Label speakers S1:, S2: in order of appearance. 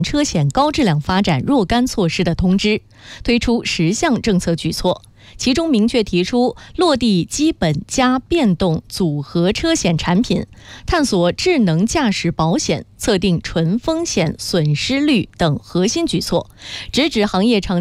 S1: 车险高质量发展若干措施的通知，推出10项政策举措。其中明确提出落地基本加变动组合车险产品，探索智能驾驶保险，测定纯风险损失率等核心举措，直指行业常